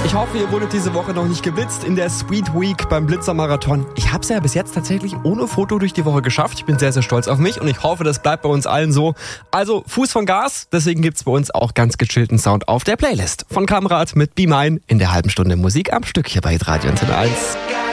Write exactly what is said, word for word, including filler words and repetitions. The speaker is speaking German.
Ich hoffe, ihr wurdet diese Woche noch nicht geblitzt in der Sweet Week beim Blitzermarathon. Ich habe es ja bis jetzt tatsächlich ohne Foto durch die Woche geschafft. Ich bin sehr, sehr stolz auf mich und ich hoffe, das bleibt bei uns allen so. Also Fuß von Gas, deswegen gibt's bei uns auch ganz gechillten Sound auf der Playlist. Von Kamrat mit Be Mine in der halben Stunde Musik am Stück hier bei Radio Antenne eins.